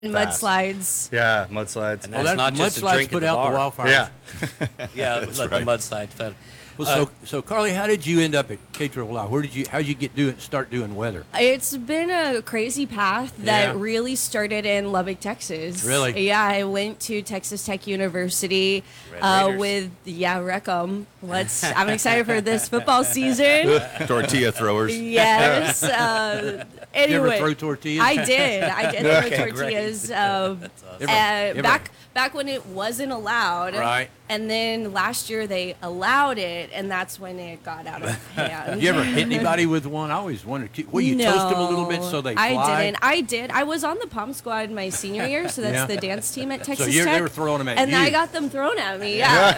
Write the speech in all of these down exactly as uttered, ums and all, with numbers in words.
fast. Mudslides. Yeah, mudslides. And Well, that's that not just a mudslides drink at put the out bar. the wildfires. Yeah. Yeah, let right. the mudslide fed. Well, Uh, so, so Carly, how did you end up at Caterpillar Live? Where did you, how did you get do it, start doing weather? It's been a crazy path that Yeah. really started in Lubbock, Texas. Really? Yeah, I went to Texas Tech University Red uh, Raiders. with, yeah, Recum. Let's, I'm excited for this football season. Tortilla throwers. Yes. Uh, Did you ever anyway, throw tortillas? I did. I did Okay, throw great. tortillas. Um, Ever- uh, ever- back back when it wasn't allowed. Right. And then last year they allowed it, and that's when it got out of hand. Did you ever hit anybody with one? I always wondered. too. Well, you no, toast them a little bit so they fly. I didn't. I did. I was on the Pom Squad my senior year, so that's Yeah. the dance team at Texas you- they Tech. were throwing them at and you. I got them thrown at me. Yeah,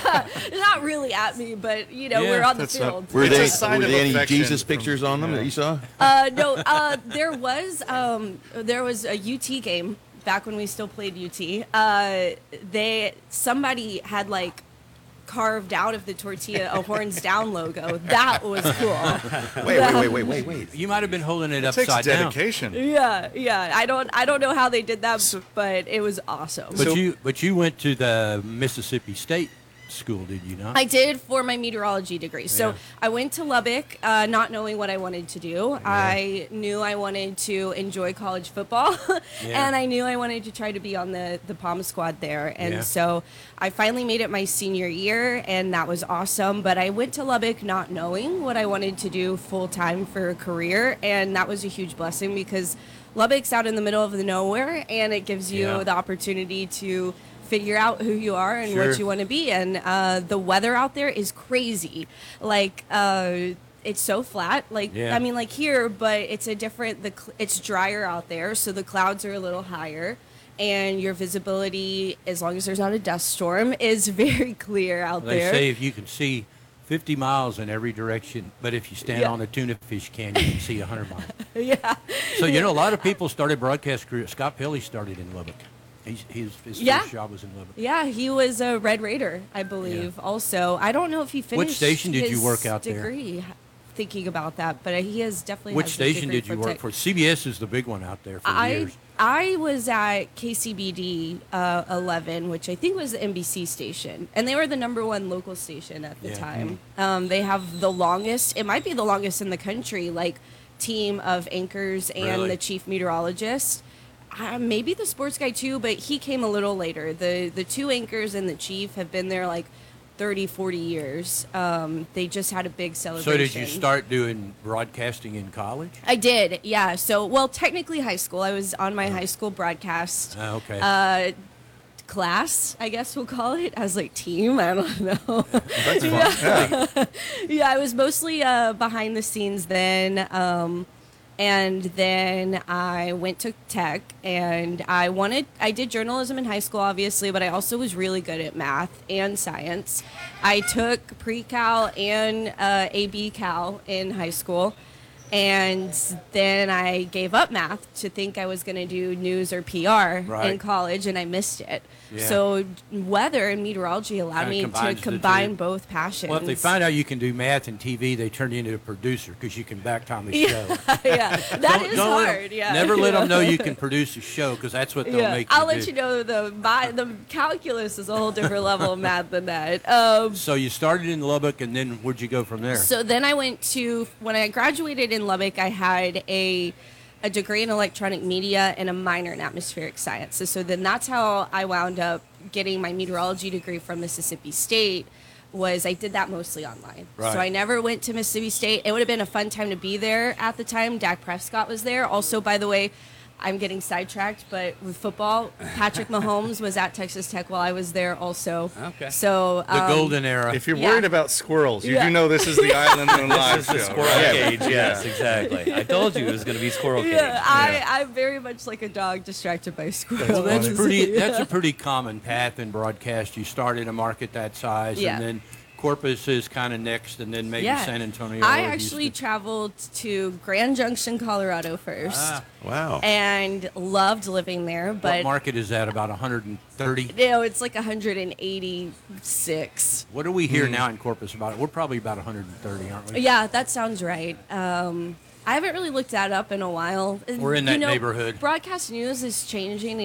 not really at me, but you know, Yeah, we're on the that's not- field. Were, It's they, a sign were of there any affection Jesus from- pictures on them that you saw? Uh, no, uh, there was um, there was a U T game back when we still played U T. Uh, they somebody had like carved out of the tortilla a horns down logo. That was cool. Wait, wait, wait, wait, wait, wait. You might have been holding it It takes upside down. dedication. Yeah, yeah. I don't I don't know how they did that, but it was awesome. But So- you, but you went to the Mississippi State school, did you not? I did for my meteorology degree. So Yeah. I went to Lubbock, uh, not knowing what I wanted to do. I knew I wanted to enjoy college football, Yeah. and I knew I wanted to try to be on the the Palm squad there. And Yeah. so I finally made it my senior year, and that was awesome. But I went to Lubbock not knowing what I wanted to do full time for a career, and that was a huge blessing because Lubbock's out in the middle of the nowhere, and it gives you Yeah. the opportunity to figure out who you are and Sure. what you want to be. And uh, the weather out there is crazy. Like, uh, it's so flat. Like, Yeah. I mean, like here, but it's a different. The cl- it's drier out there, so the clouds are a little higher, and your visibility, as long as there's not a dust storm, is very clear out They there. say if you can see fifty miles in every direction, but if you stand Yeah. on a tuna fish can, you can see one hundred miles. Yeah. So, you know, a lot of people started broadcast career. Scott Pelley started in Lubbock. He's, his his Yeah. first job was in Lubbock. Yeah, he was a Red Raider, I believe. Also, I don't know if he finished. station did you his work out there? degree, Thinking about that, but he has definitely. Which has his station degree did you from work Tech. for? C B S is the big one out there for I years. I was at K C B D uh, eleven, which I think was the N B C station, and they were the number one local station at the Yeah. time. Um, they have the longest. It might be the longest in the country. Like team of anchors and Really? the chief meteorologist. Uh, maybe the sports guy too, but he came a little later. The the two anchors and the chief have been there like thirty, forty years. Um, they just had a big celebration. So did you start doing broadcasting in college? I did, yeah. So, well, technically high school. I was on my high school broadcast Ah, okay. uh, class, I guess we'll call it. I was like team, I don't know. That's fun. Yeah. Yeah, I was mostly uh, behind the scenes then. Um, and then I went to tech, and I wanted, I did journalism in high school, obviously, but I also was really good at math and science. I took pre-cal and uh, A B cal in high school. And then I gave up math to think I was going to do news or P R in Right. college, and I missed it. Yeah. So weather and meteorology allowed Kinda me to combines the combine two. both passions. Well, if they find out you can do math and T V, they turn you into a producer because you can back time a show. yeah, that Don't- is don't let 'em- hard. Yeah, Never let yeah. them know you can produce a show because that's what they'll Yeah, make you I'll do. let you know the my, the calculus is a whole different level of math than that. Um, So you started in Lubbock, and then where'd you go from there? So then I went to, when I graduated in Lubbock, I had a a degree in electronic media and a minor in atmospheric sciences. So then that's how I wound up getting my meteorology degree from Mississippi State. Was I did that mostly online. Right. So I never went to Mississippi State. It would have been a fun time to be there at the time. Dak Prescott was there. Also, by the way, I'm getting sidetracked, but with football, Patrick Mahomes was at Texas Tech while I was there also. Okay. So the um, golden era. If you're Yeah. worried about squirrels, you Yeah. do know this is the Island Moon Live This is the show, squirrel right? cage. Yes, exactly. I told you it was going to be squirrel cage. Yeah, I, I'm very much like a dog distracted by squirrels. well, that's funny. pretty. Yeah. That's a pretty common path in broadcast. You start in a market that size, Yeah. and then Corpus is kind of next, and then maybe Yeah. San Antonio. I or actually Houston. traveled to Grand Junction, Colorado first, Ah, Wow. and loved living there. what But market is that? About one hundred thirty. you know, it's like one hundred eighty-six. What are we here now in Corpus about? We're probably about one hundred thirty, aren't we? Yeah, that sounds right. Um, I haven't really looked that up in a while. We're in You that know, neighborhood. Broadcast news is changing